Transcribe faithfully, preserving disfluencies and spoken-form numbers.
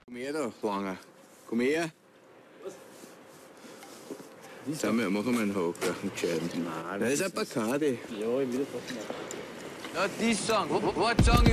Komm her da, Langer. Komm her. Was? Sag mal, mach mal einen Haken, einen gescheiten. Nein, das ist ein Bacardi. Ja, ich will das machen. Ja, die Song. What song